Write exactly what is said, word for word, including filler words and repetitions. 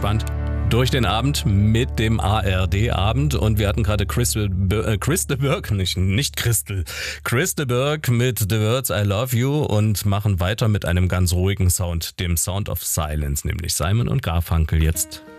entspannt durch den Abend mit dem A R D-Abend und wir hatten gerade Crystal, äh, Crystal Burke, nicht, nicht Crystal, Crystal Burke mit The Words I Love You und machen weiter mit einem ganz ruhigen Sound, dem Sound of Silence, nämlich Simon und Garfunkel jetzt